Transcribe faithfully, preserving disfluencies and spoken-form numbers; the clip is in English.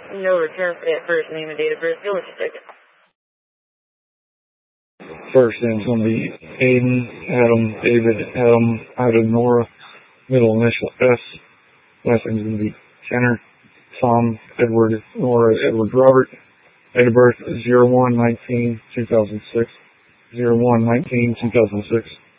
No return for that first name and date of birth. Go with your ticket. First name's going to be Aiden, Adam, David, Adam, Ida, Nora, middle initial S. Last name's going to be Tanner, Tom, Edward, Nora, Edward, Robert. Date of birth zero one nineteen two thousand six. zero one nineteen two thousand six.